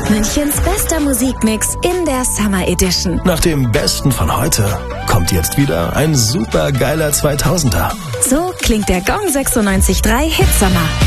Münchens bester Musikmix in der Summer Edition. Nach dem Besten von heute kommt jetzt wieder ein supergeiler 2000er. So klingt der Gong 96.3 Hitsommer.